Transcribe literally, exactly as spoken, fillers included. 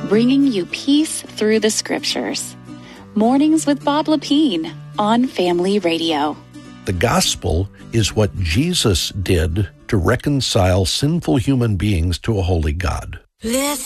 bringing you peace through the scriptures. Mornings with Bob Lepine on Family Radio. The gospel is what Jesus did to reconcile sinful human beings to a holy God. Listen.